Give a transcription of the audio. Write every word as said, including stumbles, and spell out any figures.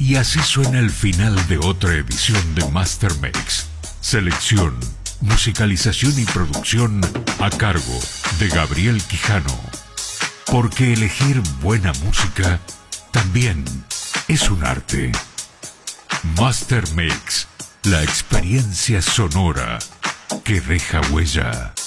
Y así suena el final de otra edición de Master Mix. Selección, musicalización y producción a cargo de Gabriel Quijano. Porque elegir buena música también es un arte. Master Mix, la experiencia sonora que deja huella.